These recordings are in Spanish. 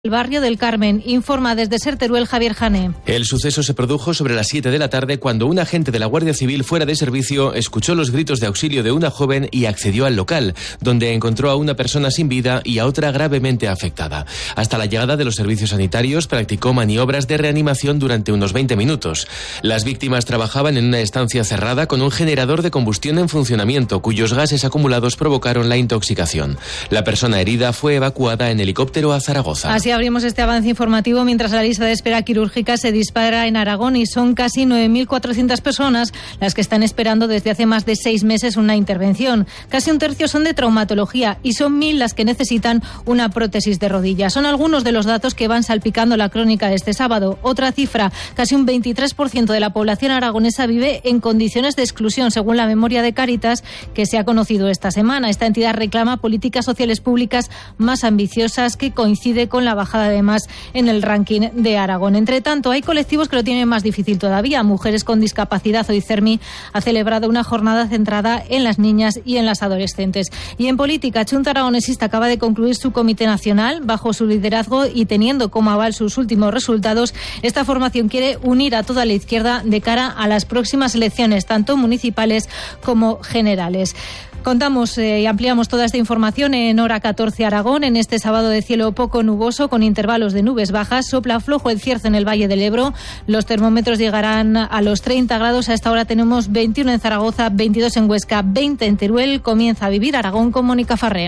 El barrio del Carmen. Informa desde Ser Teruel Javier Jané. El suceso se produjo sobre las 7 de la tarde cuando un agente de la Guardia Civil fuera de servicio escuchó los gritos de auxilio de una joven y accedió al local, donde encontró a una persona sin vida y a otra gravemente afectada. Hasta la llegada de los servicios sanitarios practicó maniobras de reanimación durante unos 20 minutos. Las víctimas trabajaban en una estancia cerrada con un generador de combustión en funcionamiento, cuyos gases acumulados provocaron la intoxicación. La persona herida fue evacuada en helicóptero a Zaragoza. Así abrimos este avance informativo mientras la lista de espera quirúrgica se dispara en Aragón y son casi 9.400 personas las que están esperando desde hace más de 6 meses una intervención. Casi un tercio son de traumatología y son 1.000 las que necesitan una prótesis de rodilla. Son algunos de los datos que van salpicando la crónica de este sábado. Otra cifra, casi un 23% de la población aragonesa vive en condiciones de exclusión, según la memoria de Cáritas que se ha conocido esta semana. Esta entidad reclama políticas sociales públicas más ambiciosas, que coincide con la bajada además en el ranking de Aragón. Entre tanto, hay colectivos que lo tienen más difícil todavía. Mujeres con Discapacidad, hoy CERMI ha celebrado una jornada centrada en las niñas y en las adolescentes. Y en política, Chunta Aragonesista acaba de concluir su comité nacional. Bajo su liderazgo y teniendo como aval sus últimos resultados, esta formación quiere unir a toda la izquierda de cara a las próximas elecciones, tanto municipales como generales. Contamos y ampliamos toda esta información en Hora 14 Aragón. En este sábado de cielo poco nuboso con intervalos de nubes bajas. Sopla flojo el cierzo en el Valle del Ebro. Los termómetros llegarán a los 30 grados. A esta hora tenemos 21 en Zaragoza, 22 en Huesca, 20 en Teruel. Comienza a vivir Aragón con Mónica Farré.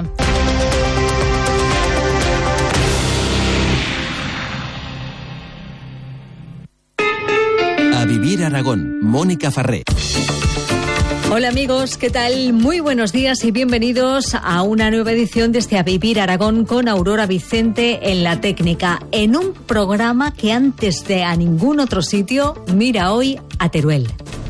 A vivir Aragón, Mónica Farré. Hola amigos, ¿qué tal? Muy buenos días y bienvenidos a una nueva edición de este A Vivir Aragón con Aurora Vicente en la técnica, en un programa que antes de a ningún otro sitio mira hoy a Teruel.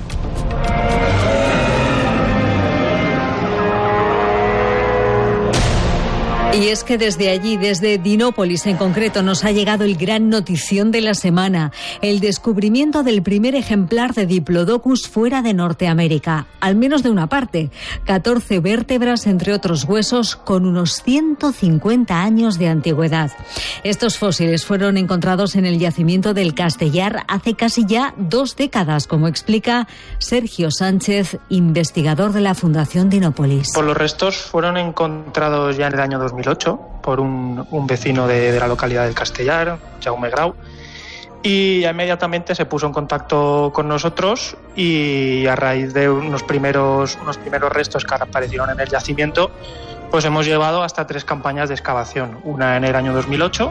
Y es que desde allí, desde Dinópolis en concreto, nos ha llegado el gran notición de la semana, el descubrimiento del primer ejemplar de Diplodocus fuera de Norteamérica, al menos de una parte, 14 vértebras entre otros huesos con unos 150 años de antigüedad. Estos fósiles fueron encontrados en el yacimiento del Castellar hace casi ya 2 décadas, como explica Sergio Sánchez, investigador de la Fundación Dinópolis. Pues los restos fueron encontrados ya en el año 2008 por un vecino de la localidad del Castellar, Jaume Grau, y inmediatamente se puso en contacto con nosotros y a raíz de unos primeros restos que aparecieron en el yacimiento, pues hemos llevado hasta 3 campañas de excavación, una en el año 2008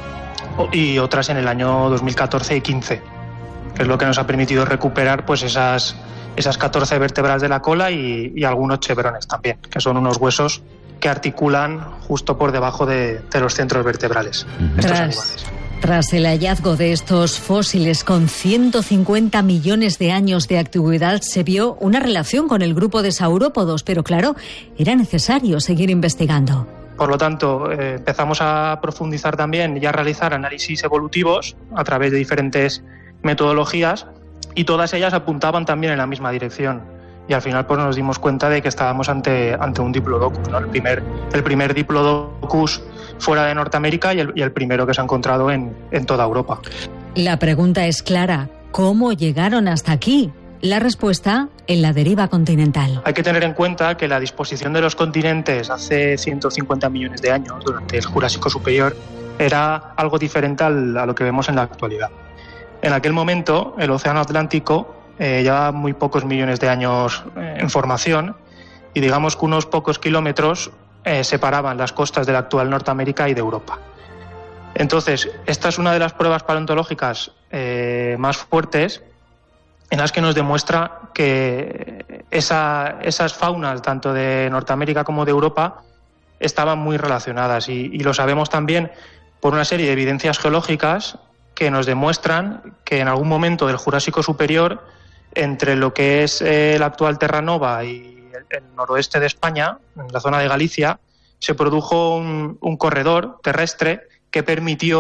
y otras en el año 2014 y 15, que es lo que nos ha permitido recuperar pues esas 14 vértebras de la cola y algunos chevrones también, que son unos huesos que articulan justo por debajo de los centros vertebrales de estos animales. Tras el hallazgo de estos fósiles con 150 millones de años de antigüedad, se vio una relación con el grupo de saurópodos, pero claro, era necesario seguir investigando. Por lo tanto, empezamos a profundizar también y a realizar análisis evolutivos a través de diferentes metodologías y todas ellas apuntaban también en la misma dirección. Y al final pues nos dimos cuenta de que estábamos ante un Diplodocus, ¿no? El primer Diplodocus fuera de Norteamérica y el primero que se ha encontrado en toda Europa. La pregunta es clara, ¿cómo llegaron hasta aquí? La respuesta en la deriva continental. Hay que tener en cuenta que la disposición de los continentes hace 150 millones de años, durante el Jurásico Superior, era algo diferente a lo que vemos en la actualidad. En aquel momento, el Océano Atlántico lleva muy pocos millones de años en formación y digamos que unos pocos kilómetros separaban las costas de la actual Norteamérica y de Europa. Entonces, esta es una de las pruebas paleontológicas más fuertes en las que nos demuestra que esas faunas, tanto de Norteamérica como de Europa, estaban muy relacionadas y lo sabemos también por una serie de evidencias geológicas que nos demuestran que en algún momento del Jurásico Superior, entre lo que es la actual Terranova y el noroeste de España, en la zona de Galicia, se produjo un corredor terrestre que permitía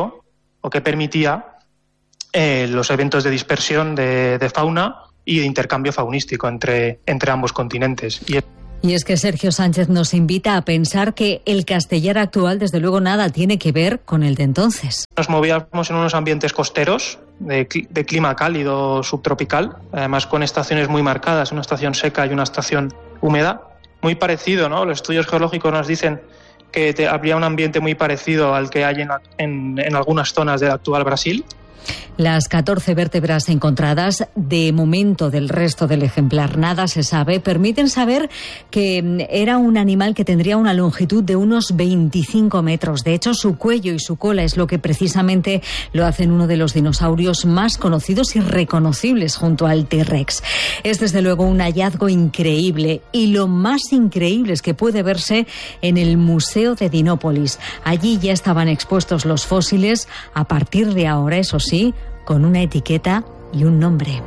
los eventos de dispersión de fauna y de intercambio faunístico entre ambos continentes. Y es que Sergio Sánchez nos invita a pensar que el Castellar actual, desde luego, nada tiene que ver con el de entonces. Nos movíamos en unos ambientes costeros, de clima cálido, subtropical, además con estaciones muy marcadas, una estación seca y una estación húmeda. Muy parecido, ¿no? Los estudios geológicos nos dicen que habría un ambiente muy parecido al que hay en algunas zonas del actual Brasil. Las 14 vértebras encontradas, de momento del resto del ejemplar nada se sabe, permiten saber que era un animal que tendría una longitud de unos 25 metros. De hecho, su cuello y su cola es lo que precisamente lo hacen uno de los dinosaurios más conocidos y reconocibles junto al T-Rex. Es desde luego un hallazgo increíble, y lo más increíble es que puede verse en el Museo de Dinópolis. Allí ya estaban expuestos los fósiles, a partir de ahora, eso sí, con una etiqueta y un nombre.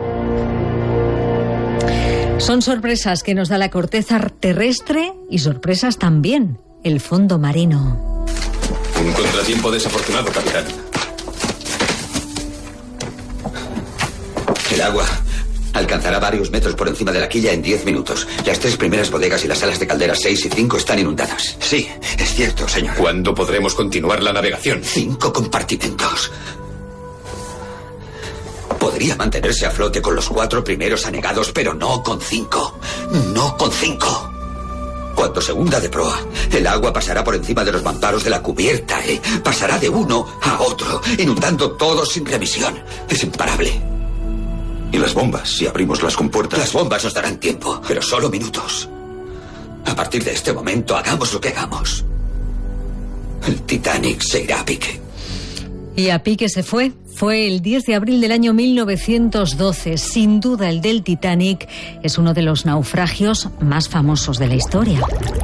Son sorpresas que nos da la corteza terrestre y sorpresas también el fondo marino. Un contratiempo desafortunado, capitán. El agua alcanzará varios metros por encima de la quilla en 10 minutos. Las 3 primeras bodegas y las salas de calderas 6 y 5 están inundadas. Sí, es cierto, señor. ¿Cuándo podremos continuar la navegación? 5 compartimentos. Podría mantenerse a flote con los 4 primeros anegados, pero no con 5. No con 5. Cuando se hunda de proa, el agua pasará por encima de los mamparos de la cubierta, pasará de uno a otro, inundando todo sin remisión. Es imparable. ¿Y las bombas, si abrimos las compuertas? Las bombas nos darán tiempo, pero solo minutos. A partir de este momento, hagamos lo que hagamos, el Titanic se irá a pique. Y a pique se fue. Fue el 10 de abril del año 1912. Sin duda, el del Titanic es uno de los naufragios más famosos de la historia.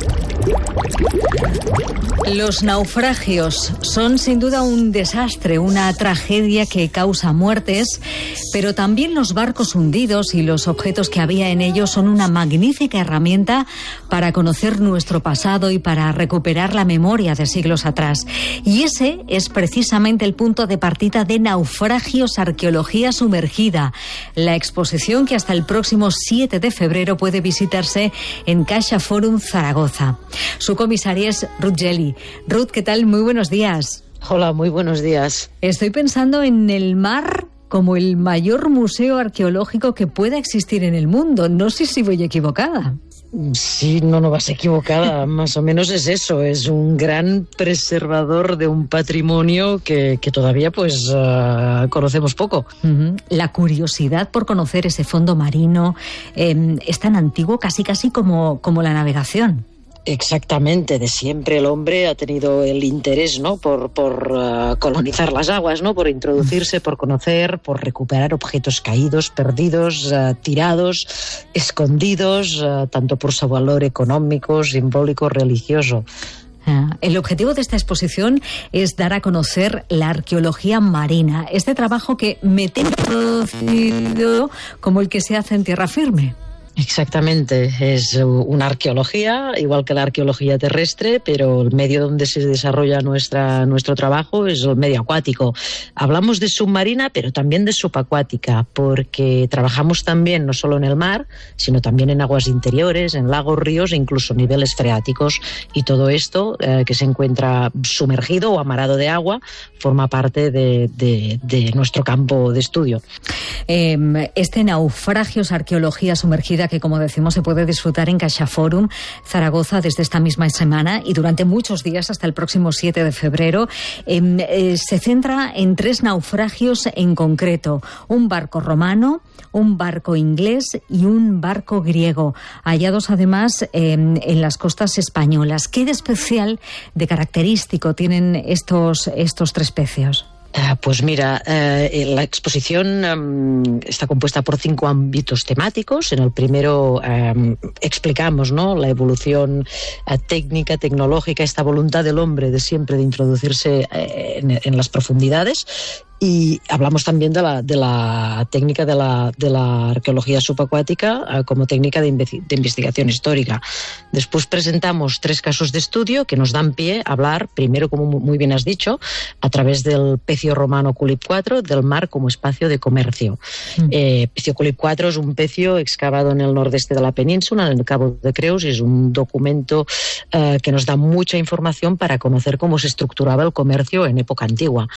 Los naufragios son sin duda un desastre, una tragedia que causa muertes, pero también los barcos hundidos y los objetos que había en ellos son una magnífica herramienta para conocer nuestro pasado y para recuperar la memoria de siglos atrás. Y ese es precisamente el punto de partida de Naufragios, Arqueología Sumergida, la exposición que hasta el próximo 7 de febrero puede visitarse en CaixaForum Zaragoza. Su comisaria es Ruth Geli. Ruth, ¿qué tal? Muy buenos días. Hola, muy buenos días. Estoy pensando en el mar como el mayor museo arqueológico que pueda existir en el mundo. No sé si voy equivocada. Sí, no vas equivocada. Más o menos es eso. Es un gran preservador de un patrimonio que todavía conocemos poco. La curiosidad por conocer ese fondo marino es tan antiguo casi como la navegación. Exactamente, de siempre el hombre ha tenido el interés, ¿no?, por colonizar las aguas, ¿no?, por introducirse, por conocer, por recuperar objetos caídos, perdidos, tirados, escondidos, tanto por su valor económico, simbólico, religioso. El objetivo de esta exposición es dar a conocer la arqueología marina, este trabajo que me temo conocido como el que se hace en tierra firme. Exactamente, es una arqueología, igual que la arqueología terrestre, pero el medio donde se desarrolla nuestro trabajo es el medio acuático. Hablamos de submarina, pero también de subacuática, porque trabajamos también no solo en el mar, sino también en aguas interiores, en lagos, ríos e incluso niveles freáticos. Y todo esto que se encuentra sumergido o amarado de agua forma parte de nuestro campo de estudio. Este Naufragios, Arqueología Sumergida, que como decimos se puede disfrutar en CaixaForum Zaragoza desde esta misma semana y durante muchos días hasta el próximo 7 de febrero, se centra en 3 naufragios en concreto: un barco romano, un barco inglés y un barco griego, hallados además en las costas españolas. ¿Qué de especial, de característico tienen estos 3 pecios? Pues mira, la exposición está compuesta por 5 ámbitos temáticos. En el primero explicamos, ¿no?, la evolución técnica, tecnológica, esta voluntad del hombre de siempre de introducirse en las profundidades. Y hablamos también de la técnica de la arqueología subacuática como técnica de investigación histórica. Después presentamos 3 casos de estudio que nos dan pie a hablar, primero, como muy bien has dicho, a través del pecio romano Culip IV, del mar como espacio de comercio. Pecio Culip IV es un pecio excavado en el nordeste de la península, en el Cabo de Creus, y es un documento que nos da mucha información para conocer cómo se estructuraba el comercio en época antigua.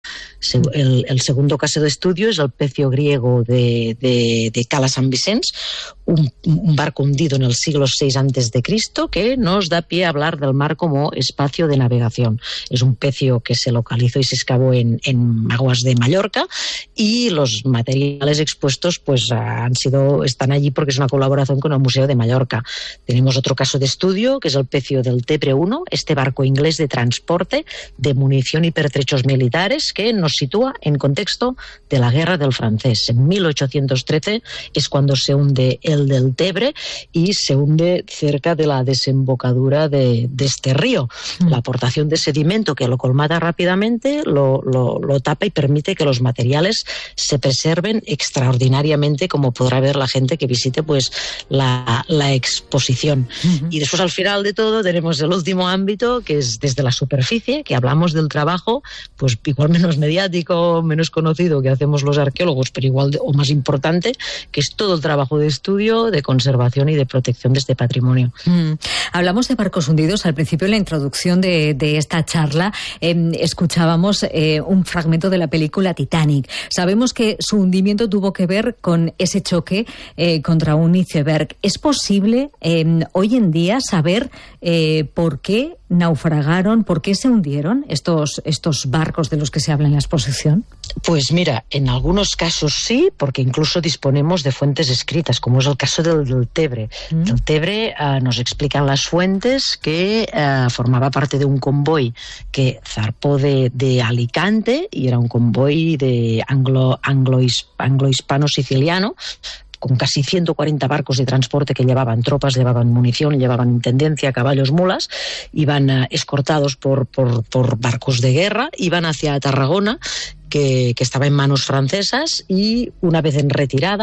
El segundo caso de estudio es el pecio griego de Cala San Vicens, un barco hundido en el siglo VI a.C., que nos da pie a hablar del mar como espacio de navegación. Es un pecio que se localizó y se excavó en aguas de Mallorca, y los materiales expuestos pues están allí porque es una colaboración con el Museo de Mallorca. Tenemos otro caso de estudio, que es el pecio del Tebre I, este barco inglés de transporte de munición y pertrechos militares, que nos sitúa en contexto de la Guerra del Francés. En 1813 es cuando se hunde el del Tebre, y se hunde cerca de la desembocadura de este río. La aportación de sedimento que lo colmata rápidamente lo tapa y permite que los materiales se preserven extraordinariamente, como podrá ver la gente que visite pues la exposición. Y después, al final de todo, tenemos el último ámbito, que es desde la superficie, que hablamos del trabajo, pues igual menos mediático, menos conocido, que hacemos los arqueólogos, pero igual o más importante, que es todo el trabajo de estudio, de conservación y de protección de este patrimonio. Hablamos de barcos hundidos. Al principio, en la introducción de esta charla, escuchábamos un fragmento de la película Titanic. Sabemos que su hundimiento tuvo que ver con ese choque contra un iceberg. ¿Es posible hoy en día saber por qué naufragaron, por qué se hundieron estos barcos de los que se habla en la exposición? Pues mira, en algunos casos sí, porque incluso disponemos de fuentes escritas, como es el caso del Tebre. El Tebre nos explican las fuentes que formaba parte de un convoy que zarpó de Alicante, y era un convoy de anglo-hispano-siciliano, con casi 140 barcos de transporte que llevaban tropas, llevaban munición, llevaban intendencia, caballos, mulas, iban escortados por barcos de guerra, iban hacia Tarragona, que estaba en manos francesas, y una vez en retirada,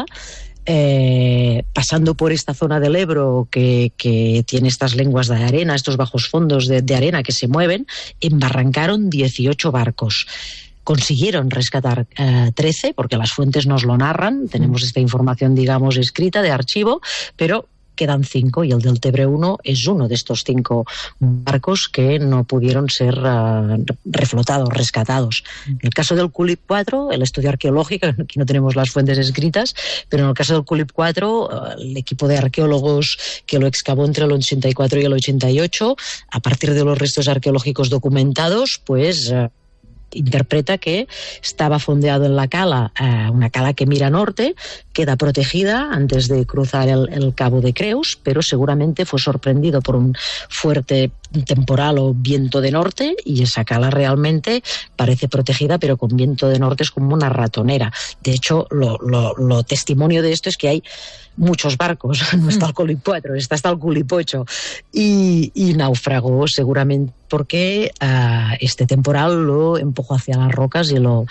pasando por esta zona del Ebro que tiene estas lenguas de arena, estos bajos fondos de arena que se mueven, embarrancaron 18 barcos. Consiguieron rescatar 13, porque las fuentes nos lo narran, tenemos esta información, digamos, escrita de archivo, pero quedan 5, y el del Tebre I es uno de estos 5 barcos que no pudieron ser reflotados, rescatados. En el caso del Culip IV, el estudio arqueológico, aquí no tenemos las fuentes escritas, pero en el caso del Culip IV, el equipo de arqueólogos que lo excavó entre el 84 y el 88, a partir de los restos arqueológicos documentados, pues interpreta que estaba fondeado en la cala, una cala que mira norte, queda protegida antes de cruzar el Cabo de Creus, pero seguramente fue sorprendido por un fuerte temporal o viento de norte, y esa cala realmente parece protegida, pero con viento de norte es como una ratonera. De hecho, lo testimonio de esto es que hay muchos barcos, no está el Culip IV, está hasta el Culip VIII, y naufragó seguramente porque este temporal lo empujó hacia las rocas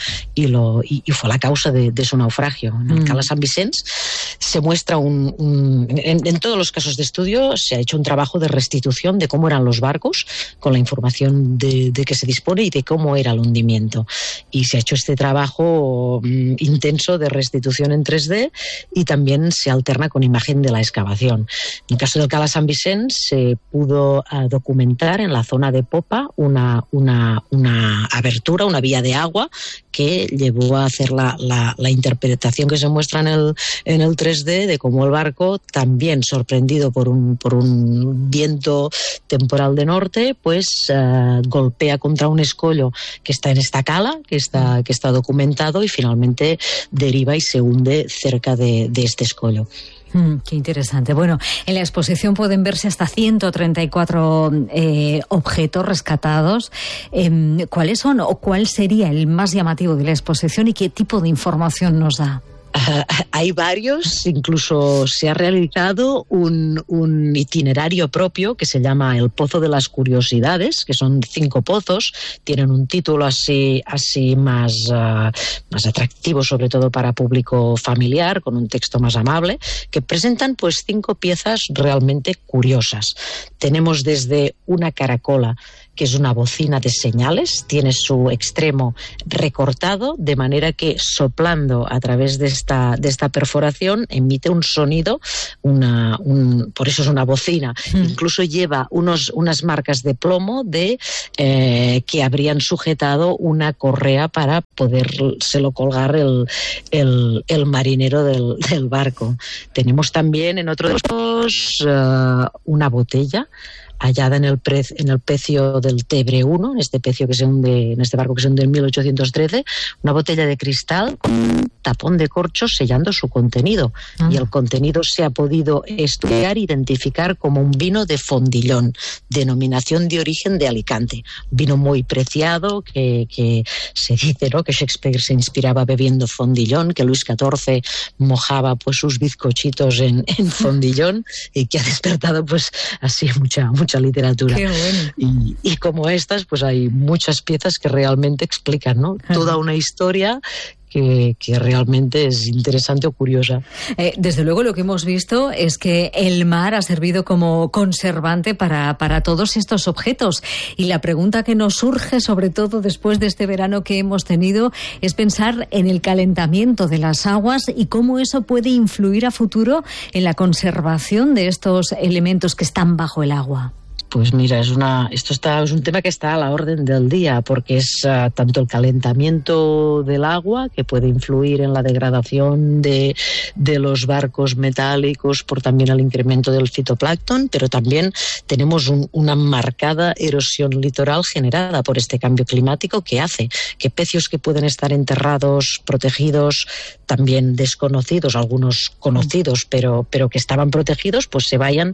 y fue la causa de su naufragio. En el Cala San Vicens se muestra en todos los casos de estudio se ha hecho un trabajo de restitución de cómo eran los barcos, con la información de que se dispone y de cómo era el hundimiento. Y se ha hecho este trabajo intenso de restitución en 3D, y también se alterna con imagen de la excavación. En el caso del Cala San Vicens se pudo documentar en la zona de popa una abertura, una vía de agua, que llevó a hacer la interpretación que se muestra en el 3D de cómo el barco, también sorprendido por un viento temporal de norte, pues golpea contra un escollo que está en esta cala, que está documentado, y finalmente deriva y se hunde cerca de este escollo. Qué interesante. Bueno, en la exposición pueden verse hasta 134 objetos rescatados. ¿Cuáles son o cuál sería el más llamativo de la exposición y qué tipo de información nos da? Hay varios, incluso se ha realizado un itinerario propio que se llama El Pozo de las Curiosidades, que son 5 pozos, tienen un título así más atractivo, sobre todo para público familiar, con un texto más amable, que presentan pues 5 piezas realmente curiosas. Tenemos desde una caracola, que es una bocina de señales, tiene su extremo recortado, de manera que soplando a través de esta perforación emite un sonido, por eso es una bocina. Incluso lleva unas marcas de plomo que habrían sujetado una correa para podérselo colgar el marinero del barco. Tenemos también en otro de los una botella hallada en el pecio del Tebre 1, en este barco que se hunde en 1813, una botella de cristal con un tapón de corcho sellando su contenido. Y el contenido se ha podido estudiar e identificar como un vino de Fondillón, denominación de origen de Alicante. Vino muy preciado, que se dice, ¿no?, que Shakespeare se inspiraba bebiendo Fondillón, que Luis XIV mojaba pues sus bizcochitos en Fondillón, y que ha despertado pues así mucha literatura. Qué bueno. Y como estas, pues hay muchas piezas que realmente explican, ¿no?, toda una historia que realmente es interesante o curiosa. Desde luego lo que hemos visto es que el mar ha servido como conservante para todos estos objetos. Y la pregunta que nos surge, sobre todo después de este verano que hemos tenido, es pensar en el calentamiento de las aguas y cómo eso puede influir a futuro en la conservación de estos elementos que están bajo el agua. Pues mira, es un tema que está a la orden del día, porque es tanto el calentamiento del agua, que puede influir en la degradación de los barcos metálicos por también el incremento del fitoplancton, pero también tenemos una marcada erosión litoral generada por este cambio climático, que hace que pecios que pueden estar enterrados, protegidos, también desconocidos, algunos conocidos, pero que estaban protegidos, pues se vayan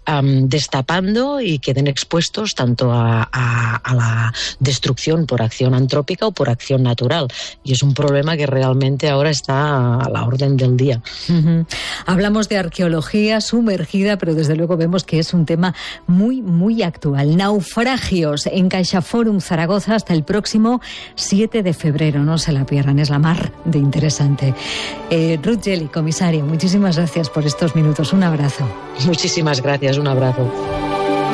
destapando y queden expuestos tanto a la destrucción por acción antrópica o por acción natural. Y es un problema que realmente ahora está a la orden del día. Hablamos de arqueología sumergida, pero desde luego vemos que es un tema muy, muy actual. Naufragios en CaixaForum Zaragoza hasta el próximo 7 de febrero. No se la pierdan, es la mar de interesante. Ruth Geli, comisaria, muchísimas gracias por estos minutos. Un abrazo. Muchísimas gracias, un abrazo.